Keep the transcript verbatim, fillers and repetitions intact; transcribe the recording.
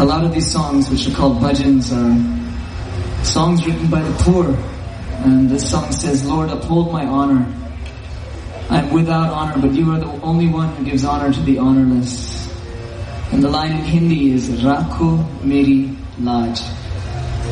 lot of these songs, which are called bhajans, are songs written by the poor. And this song says, Lord, uphold my honor. I am without honor, but you are the only one who gives honor to the honorless. And the line in Hindi is, Rakho meri laaj.